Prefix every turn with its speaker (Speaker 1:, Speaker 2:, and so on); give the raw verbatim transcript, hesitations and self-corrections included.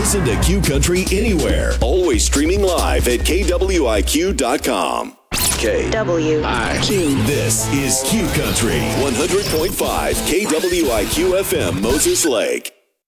Speaker 1: Listen to Q Country anywhere. Always streaming live at K W I Q dot com. K
Speaker 2: W I Q.
Speaker 1: This is Q Country one hundred point five K W I Q F M Moses Lake.